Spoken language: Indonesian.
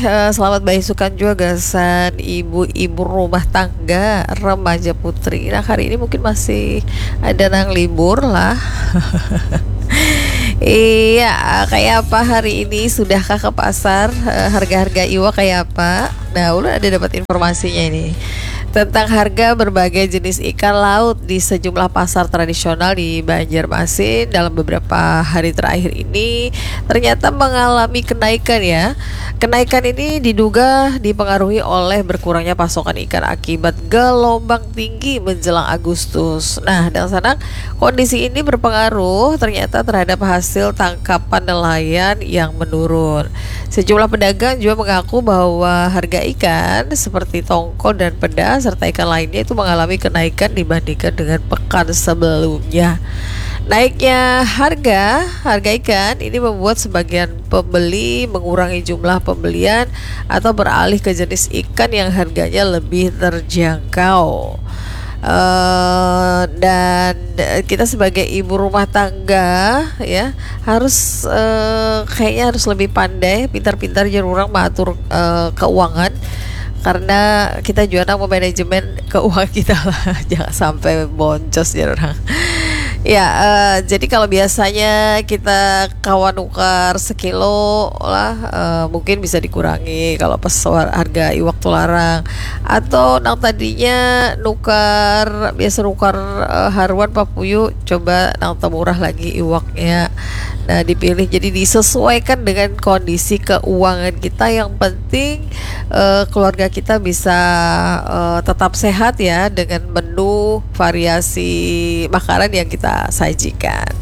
selamat baisukan juga gasan ibu-ibu rumah tangga, remaja putri. Nah, hari ini mungkin masih ada nang libur lah. Iya, kayak apa hari ini? Sudahkah ke pasar? Harga-harga iwa kayak apa? Nah, udah ada dapat informasinya ini tentang harga berbagai jenis ikan laut di sejumlah pasar tradisional di Banjarmasin dalam beberapa hari terakhir ini ternyata mengalami kenaikan ya. Kenaikan ini diduga dipengaruhi oleh berkurangnya pasokan ikan akibat gelombang tinggi menjelang Agustus. Nah, dan sana kondisi ini berpengaruh ternyata terhadap hasil tangkapan nelayan yang menurun. Sejumlah pedagang juga mengaku bahwa harga ikan seperti tongkol dan peda serta ikan lainnya itu mengalami kenaikan dibandingkan dengan pekan sebelumnya. Naiknya harga ikan ini membuat sebagian pembeli mengurangi jumlah pembelian atau beralih ke jenis ikan yang harganya lebih terjangkau. Dan kita sebagai ibu rumah tangga ya harus kayaknya harus lebih pandai, pintar-pintar jadi orang mengatur keuangan, karena kita juga manajemen keuangan kita lah. Jangan sampai boncos ya orang. Ya, jadi kalau biasanya kita kawan nukar sekilo lah, mungkin bisa dikurangi kalau pas harga iwak tularang, atau nang tadinya biasa nukar haruan papuyu, coba nang murah lagi iwaknya. Nah, dipilih jadi disesuaikan dengan kondisi keuangan kita. Yang penting keluarga kita bisa tetap sehat ya dengan menu variasi makanan yang kita sajikan.